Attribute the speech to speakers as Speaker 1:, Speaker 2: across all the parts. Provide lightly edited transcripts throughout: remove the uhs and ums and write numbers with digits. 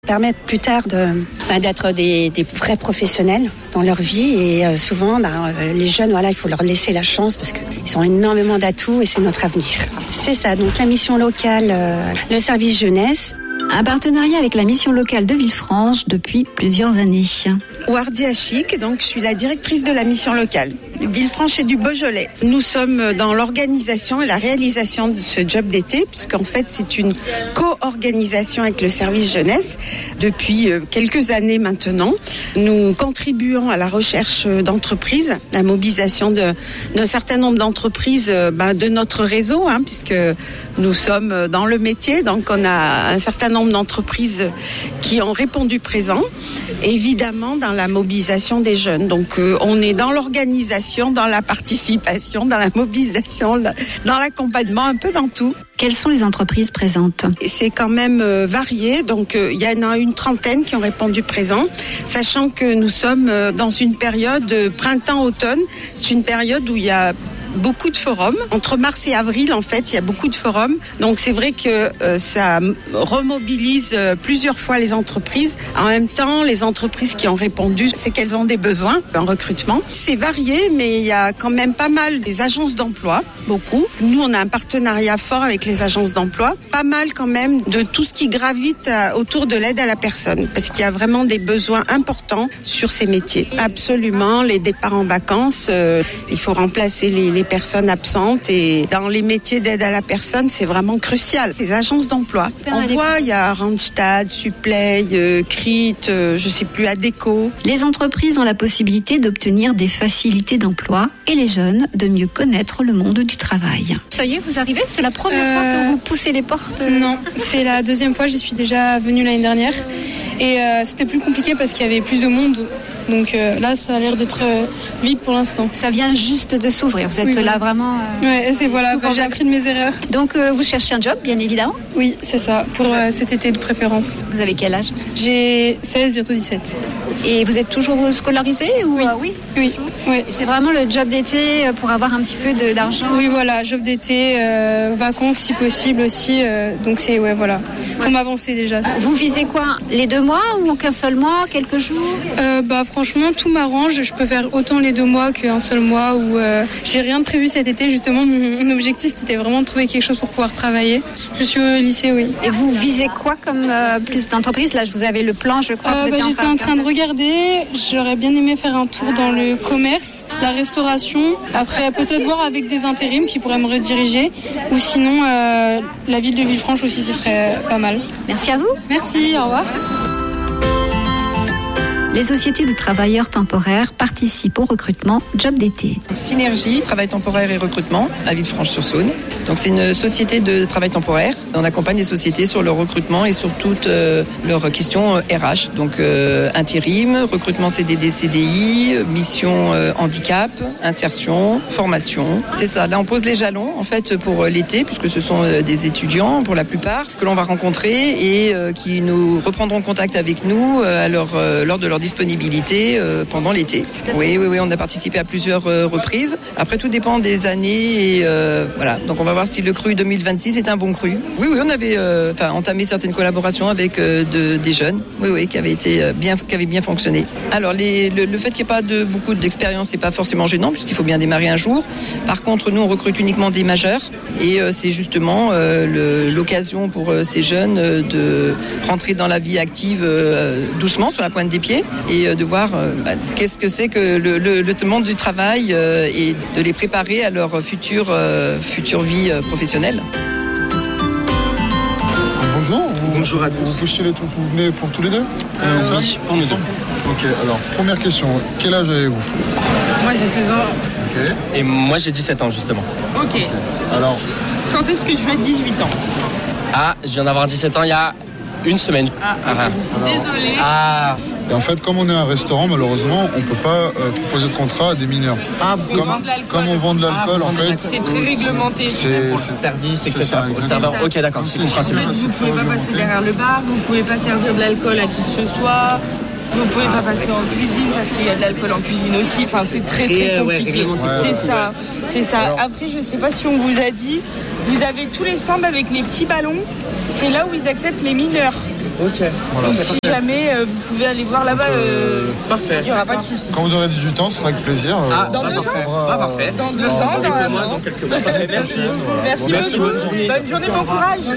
Speaker 1: permettre plus tard d'être des vrais professionnels dans leur vie. Et souvent, les jeunes, il faut leur laisser la chance parce qu'ils ont énormément d'atouts et c'est notre avenir. C'est ça, donc la mission locale, le service jeunesse.
Speaker 2: Un partenariat avec la mission locale de Villefranche depuis plusieurs années.
Speaker 3: Wardi Achik, donc je suis la directrice de la mission locale. Villefranche et du Beaujolais. Nous sommes dans l'organisation et la réalisation de ce job d'été, puisqu'en fait c'est une co-organisation avec le service jeunesse depuis quelques années maintenant. Nous contribuons à la recherche d'entreprises, la mobilisation d'un certain nombre d'entreprises de notre réseau, puisque nous sommes dans le métier, donc on a un certain nombre d'entreprises qui ont répondu présent, et évidemment dans la mobilisation des jeunes. Donc on est dans l'organisation, dans la participation, dans la mobilisation, dans l'accompagnement, un peu dans tout.
Speaker 2: Quelles sont les entreprises présentes ?
Speaker 3: C'est quand même varié, donc il y en a une trentaine qui ont répondu présent, sachant que nous sommes dans une période printemps-automne. C'est une période où il y a beaucoup de forums. Entre mars et avril, en fait, il y a beaucoup de forums. Donc, c'est vrai que ça remobilise plusieurs fois les entreprises. En même temps, les entreprises qui ont répondu, c'est qu'elles ont des besoins en recrutement. C'est varié, mais il y a quand même pas mal des agences d'emploi, beaucoup. Nous, on a un partenariat fort avec les agences d'emploi. Pas mal quand même de tout ce qui gravite autour de l'aide à la personne, parce qu'il y a vraiment des besoins importants sur ces métiers. Absolument, les départs en vacances, il faut remplacer les personnes absentes, et dans les métiers d'aide à la personne, c'est vraiment crucial. Ces agences d'emploi, on voit, il y a Randstad, Supplay, CRIT, je sais plus, ADECO.
Speaker 2: Les entreprises ont la possibilité d'obtenir des facilités d'emploi et les jeunes de mieux connaître le monde du travail.
Speaker 4: Ça y est, vous arrivez ? C'est la première fois que vous poussez les portes ?
Speaker 5: Non, c'est la deuxième fois, j'y suis déjà venue l'année dernière. Et c'était plus compliqué parce qu'il y avait plus de monde. Donc là, ça a l'air d'être vide pour l'instant.
Speaker 4: Ça vient juste de s'ouvrir. Vous êtes là vraiment...
Speaker 5: Ouais, c'est voilà, j'ai appris de mes erreurs.
Speaker 4: Donc vous cherchez un job, bien évidemment ?
Speaker 5: Oui, c'est ça, pour cet été de préférence.
Speaker 4: Vous avez quel âge ?
Speaker 5: J'ai 16, bientôt 17.
Speaker 4: Et vous êtes toujours scolarisé ou...
Speaker 5: Oui. Oui.
Speaker 4: C'est vraiment le job d'été pour avoir un petit peu d'argent ?
Speaker 5: Oui, voilà, job d'été, vacances si possible aussi. Donc c'est, pour m'avancer déjà.
Speaker 4: Vous visez quoi ? Les 2 mois ou qu'un seul mois, quelques jours ?
Speaker 5: Franchement, tout m'arrange. Je peux faire autant les 2 mois qu'un seul mois. Où j'ai rien de prévu cet été. Justement, mon objectif, c'était vraiment de trouver quelque chose pour pouvoir travailler. Je suis au lycée, oui.
Speaker 4: Et vous visez quoi comme plus d'entreprises ? Là, vous avez le plan, je crois.
Speaker 5: J'étais en train de regarder. J'aurais bien aimé faire un tour dans le commerce, la restauration. Après, peut-être voir avec des intérims qui pourraient me rediriger. Ou sinon, la ville de Villefranche aussi, ce serait pas mal.
Speaker 4: Merci à vous.
Speaker 5: Merci, au revoir.
Speaker 2: Les sociétés de travailleurs temporaires participent au recrutement job d'été.
Speaker 6: Synergie, travail temporaire et recrutement à Villefranche-sur-Saône. Donc c'est une société de travail temporaire. On accompagne les sociétés sur leur recrutement et sur toutes leurs questions RH. Donc intérim, recrutement CDD, CDI, mission handicap, insertion, formation. C'est ça. Là on pose les jalons en fait pour l'été, puisque ce sont des étudiants pour la plupart que l'on va rencontrer et qui nous reprendront contact avec nous lors de leur disponibilité pendant l'été. Oui, on a participé à plusieurs reprises. Après, tout dépend des années et voilà. Donc, on va voir si le cru 2026 est un bon cru. Oui, on avait entamé certaines collaborations avec des jeunes. Oui, qui avaient bien fonctionné. Alors, le fait qu'il n'y ait pas beaucoup d'expérience, c'est pas forcément gênant puisqu'il faut bien démarrer un jour. Par contre, nous, on recrute uniquement des majeurs et c'est justement l'occasion pour ces jeunes de rentrer dans la vie active doucement sur la pointe des pieds. Et de voir qu'est-ce que c'est que le monde du travail et de les préparer à leur future vie professionnelle.
Speaker 7: Bonjour à tous. Vous postulez tous, vous venez pour tous les deux
Speaker 8: Oui, pour nous deux.
Speaker 7: Ok, alors première question, quel âge avez-vous ?
Speaker 8: Moi j'ai 16 ans.
Speaker 7: Ok.
Speaker 8: Et moi j'ai 17 ans justement.
Speaker 9: Ok.
Speaker 7: Alors,
Speaker 9: quand est-ce que tu as 18 ans ?
Speaker 8: Je viens d'avoir 17 ans il y a une semaine.
Speaker 9: Désolée.
Speaker 7: et en fait, comme on est un restaurant, malheureusement, on ne peut pas proposer de contrat à des mineurs. Comme on vend de l'alcool, en fait...
Speaker 9: C'est très réglementé.
Speaker 8: Pour le service, etc. Au serveur. Ok, d'accord, c'est compréhensible.
Speaker 9: En fait, vous ne pouvez pas passer derrière le bar, vous ne pouvez pas servir de l'alcool à qui que ce soit. Vous pouvez pas passer en cuisine parce qu'il y a de l'alcool en cuisine aussi. Enfin, c'est très compliqué. C'est ça.
Speaker 7: Alors,
Speaker 9: après, je sais pas si on vous a dit, vous avez tous les stands avec les petits ballons. C'est là où ils acceptent les mineurs.
Speaker 8: Ok.
Speaker 7: Voilà.
Speaker 9: Donc si jamais vous pouvez aller voir là-bas,
Speaker 8: Parfait.
Speaker 9: il n'y aura pas de souci.
Speaker 7: Quand vous aurez 18 ans, ce sera avec plaisir.
Speaker 9: Dans 2 ans.
Speaker 8: Parfait.
Speaker 9: Dans 2 ans, dans un an.
Speaker 8: Dans quelques mois. Merci.
Speaker 9: Merci beaucoup.
Speaker 8: Bonne journée.
Speaker 9: Bonne journée, bon courage.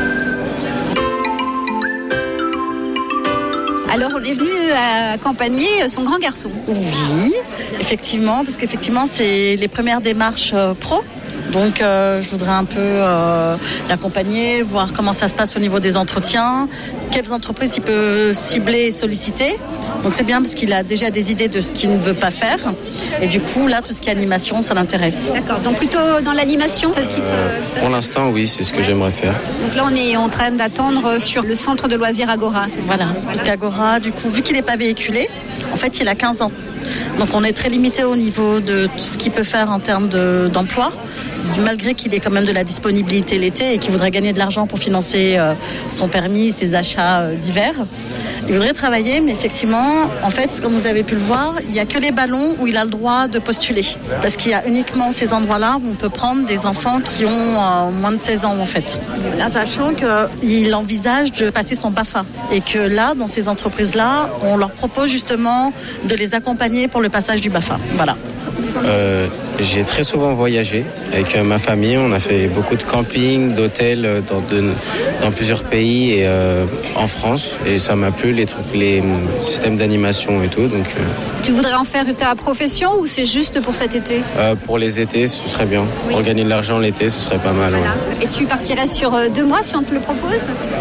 Speaker 4: Alors, on est venu accompagner son grand garçon.
Speaker 10: Oui, effectivement, parce qu'effectivement, c'est les premières démarches pro. Donc, je voudrais un peu l'accompagner, voir comment ça se passe au niveau des entretiens, quelles entreprises il peut cibler et solliciter. Donc, c'est bien parce qu'il a déjà des idées de ce qu'il ne veut pas faire. Et du coup, là, tout ce qui est animation, ça l'intéresse.
Speaker 4: D'accord, donc plutôt dans l'animation, ça se quitte.
Speaker 11: Pour l'instant, oui, c'est ce que j'aimerais faire.
Speaker 4: Donc là, on est en train d'attendre sur le centre de loisirs Agora, c'est ça?
Speaker 10: Voilà, parce qu'Agora, du coup, vu qu'il n'est pas véhiculé, en fait, il a 15 ans. Donc, on est très limité au niveau de tout ce qu'il peut faire en termes d'emploi. Malgré qu'il ait quand même de la disponibilité l'été et qu'il voudrait gagner de l'argent pour financer son permis, ses achats divers. Il voudrait travailler, mais effectivement, en fait, comme vous avez pu le voir, il n'y a que les ballons où il a le droit de postuler. Parce qu'il y a uniquement ces endroits-là où on peut prendre des enfants qui ont moins de 16 ans, en fait. Sachant qu'il envisage de passer son BAFA. Et que là, dans ces entreprises-là, on leur propose justement de les accompagner pour le passage du BAFA. Voilà.
Speaker 11: J'ai très souvent voyagé avec ma famille. On a fait beaucoup de camping, d'hôtels dans plusieurs pays et en France. Et ça m'a plu, les systèmes d'animation et tout. Donc,
Speaker 4: Tu voudrais en faire ta profession ou c'est juste pour cet été?
Speaker 11: pour les étés, ce serait bien.
Speaker 4: Oui.
Speaker 11: Pour gagner de l'argent l'été, ce serait pas mal.
Speaker 4: Voilà.
Speaker 11: Ouais.
Speaker 4: Et tu partirais sur 2 mois si on te le propose?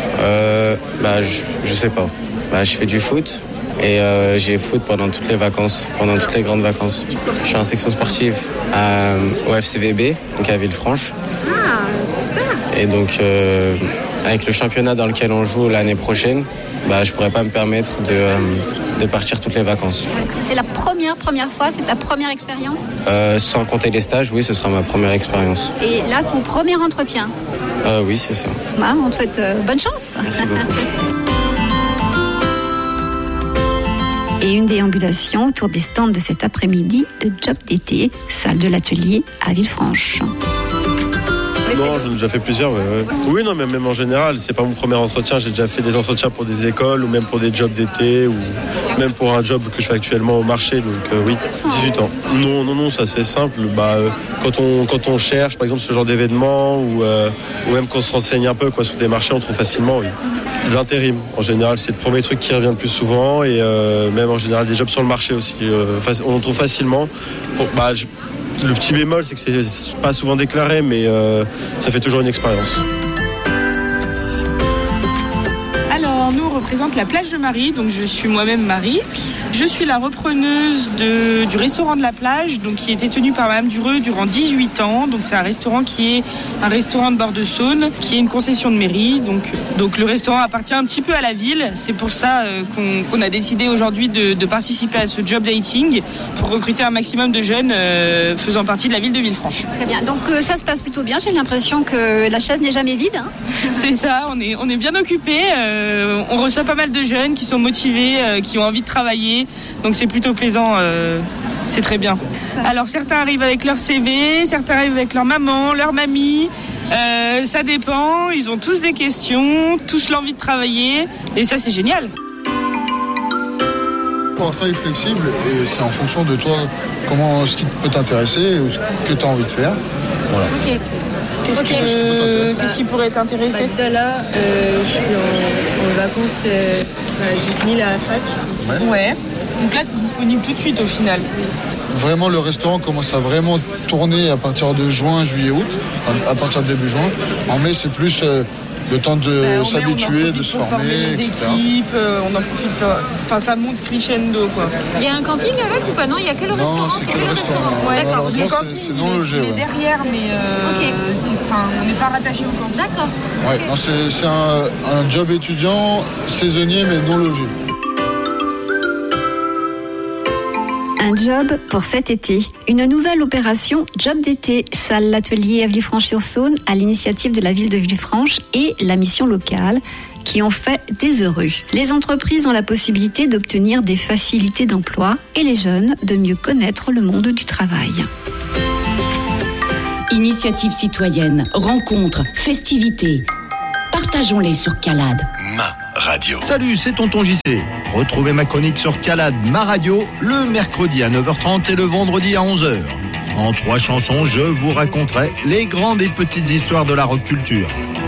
Speaker 11: Je sais pas. Je fais du foot. Et j'ai foot pendant toutes les vacances, pendant toutes les grandes vacances. Je suis en section sportive au FCVB, donc à Villefranche.
Speaker 4: Ah, super.
Speaker 11: Et donc, avec le championnat dans lequel on joue l'année prochaine, je pourrais pas me permettre de partir toutes les vacances.
Speaker 4: C'est la première fois, c'est ta première expérience?
Speaker 11: Sans compter les stages, oui, ce sera ma première expérience.
Speaker 4: Et là, ton premier entretien?
Speaker 11: Oui, c'est ça.
Speaker 4: On te souhaite bonne chance.
Speaker 11: Merci beaucoup.
Speaker 2: Et une déambulation autour des stands de cet après-midi de job d'été, salle de l'atelier à Villefranche.
Speaker 12: Non, j'en ai déjà fait plusieurs. Ouais. Oui, non, mais même en général, c'est pas mon premier entretien. J'ai déjà fait des entretiens pour des écoles ou même pour des jobs d'été ou même pour un job que je fais actuellement au marché. Donc oui, 18 ans. Non, ça c'est simple. Quand on cherche, par exemple, ce genre d'événement ou même qu'on se renseigne un peu sur des marchés, on trouve facilement. Oui. L'intérim, en général, c'est le premier truc qui revient le plus souvent et même en général des jobs sur le marché aussi. On en trouve facilement. Le petit bémol, c'est que c'est pas souvent déclaré, mais ça fait toujours une expérience.
Speaker 9: Alors, nous, on représente la plage de Marie, donc je suis moi-même Marie. Je suis la repreneuse du restaurant de la plage, donc qui était tenu par Madame Dureux durant 18 ans. Donc c'est un restaurant qui est un restaurant de bord de Saône, qui est une concession de mairie. Donc le restaurant appartient un petit peu à la ville. C'est pour ça qu'on a décidé aujourd'hui de participer à ce job dating pour recruter un maximum de jeunes faisant partie de la ville de Villefranche.
Speaker 4: Très bien, donc ça se passe plutôt bien. J'ai l'impression que la chaise n'est jamais vide.
Speaker 9: C'est ça, on est bien occupés. On reçoit pas mal de jeunes qui sont motivés, qui ont envie de travailler. Donc c'est plutôt plaisant, c'est très bien. Alors certains arrivent avec leur CV, certains arrivent avec leur maman, leur mamie. Ça dépend, ils ont tous des questions, tous l'envie de travailler. Et ça c'est génial.
Speaker 7: Pour un travail flexible, et c'est en fonction de toi, ce qui peut t'intéresser, ou ce que tu as envie de faire. Voilà.
Speaker 4: Ok.
Speaker 9: Qu'est-ce qui pourrait t'intéresser?
Speaker 13: Déjà là, je suis en vacances, j'ai fini la fac.
Speaker 9: Ouais. Donc là, tu es disponible tout de suite au final.
Speaker 7: Vraiment, le restaurant commence à vraiment tourner à partir de juin, juillet, août, à partir de début juin. En mai, c'est plus le temps de s'habituer, de se former,
Speaker 9: les
Speaker 7: etc.
Speaker 9: équipes, on en profite. Enfin, ça monte crescendo, quoi.
Speaker 4: Il y a un camping avec ou pas? Non, il n'y a que le restaurant.
Speaker 7: Non, c'est que le restaurant.
Speaker 9: Ouais, d'accord.
Speaker 7: Le camping, c'est non logé.
Speaker 9: Il est derrière, mais on n'est pas rattaché au camping.
Speaker 4: D'accord.
Speaker 7: Ouais, non, c'est un job étudiant, saisonnier, mais non logé.
Speaker 2: Un job pour cet été. Une nouvelle opération Job d'été, salle l'atelier à Villefranche-sur-Saône à l'initiative de la ville de Villefranche et la mission locale. qui ont fait des heureux. Les entreprises ont la possibilité d'obtenir des facilités d'emploi et les jeunes de mieux connaître le monde du travail.
Speaker 14: Initiatives citoyennes, rencontres, festivités. Partageons-les sur Calade.
Speaker 15: Ma radio.
Speaker 16: Salut, c'est Tonton JC. Retrouvez ma chronique sur Calade, ma radio, le mercredi à 9h30 et le vendredi à 11h. En 3 chansons, je vous raconterai les grandes et petites histoires de la rock culture.